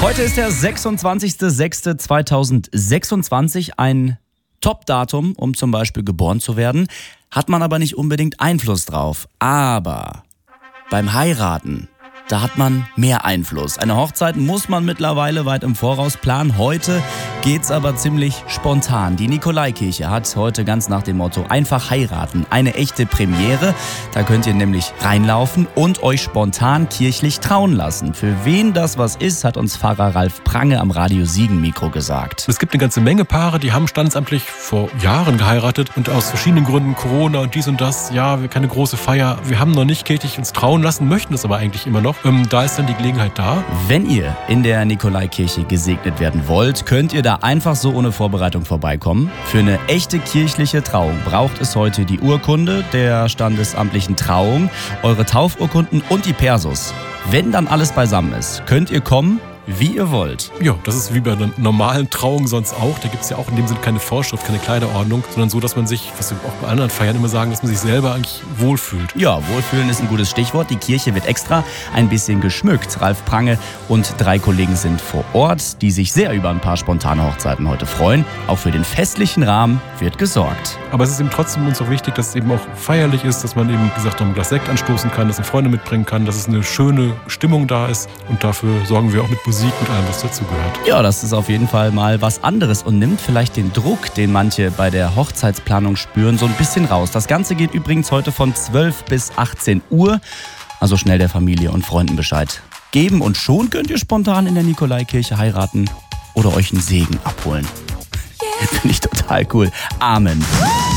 Heute ist der 26.06.2026, ein Top-Datum, um zum Beispiel geboren zu werden. Hat man aber nicht unbedingt Einfluss drauf. Aber beim Heiraten, da hat man mehr Einfluss. Eine Hochzeit muss man mittlerweile weit im Voraus planen. Heute geht's aber ziemlich spontan. Die Nikolaikirche hat heute ganz nach dem Motto einfach heiraten eine echte Premiere. Da könnt ihr nämlich reinlaufen und euch spontan kirchlich trauen lassen. Für wen das was ist, hat uns Pfarrer Ralf Prange am Radio Siegen-Mikro gesagt. Es gibt eine ganze Menge Paare, die haben standesamtlich vor Jahren geheiratet und aus verschiedenen Gründen, Corona und dies und das, ja, keine große Feier, wir haben noch nicht kirchlich uns trauen lassen, möchten es aber eigentlich immer noch. Da ist dann die Gelegenheit da. Wenn ihr in der Nikolaikirche gesegnet werden wollt, könnt ihr da einfach so ohne Vorbereitung vorbeikommen. Für eine echte kirchliche Trauung braucht es heute die Urkunde der standesamtlichen Trauung, eure Taufurkunden und die Persus. Wenn dann alles beisammen ist, könnt ihr kommen, wie ihr wollt. Ja, das ist wie bei einer normalen Trauung sonst auch. Da gibt es ja auch in dem Sinne keine Vorschrift, keine Kleiderordnung, sondern so, dass man sich, was wir auch bei anderen Feiern immer sagen, dass man sich selber eigentlich wohlfühlt. Ja, wohlfühlen ist ein gutes Stichwort. Die Kirche wird extra ein bisschen geschmückt. Ralf Prange und 3 Kollegen sind vor Ort, die sich sehr über ein paar spontane Hochzeiten heute freuen. Auch für den festlichen Rahmen wird gesorgt. Aber es ist eben trotzdem uns auch wichtig, dass es eben auch feierlich ist, dass man eben, wie gesagt, ein Glas Sekt anstoßen kann, dass man Freunde mitbringen kann, dass es eine schöne Stimmung da ist. Und dafür sorgen wir auch mit Musik, mit allem, was dazugehört. Ja, das ist auf jeden Fall mal was anderes und nimmt vielleicht den Druck, den manche bei der Hochzeitsplanung spüren, so ein bisschen raus. Das Ganze geht übrigens heute von 12 bis 18 Uhr. Also schnell der Familie und Freunden Bescheid geben und schon könnt ihr spontan in der Nikolaikirche heiraten oder euch einen Segen abholen. Finde ich total cool. Amen.